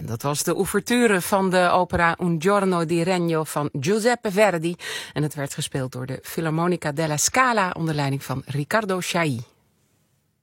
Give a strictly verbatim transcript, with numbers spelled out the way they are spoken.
En dat was de ouverture van de opera Un giorno di Regno van Giuseppe Verdi. En het werd gespeeld door de Filarmonica della Scala onder leiding van Riccardo Chailly.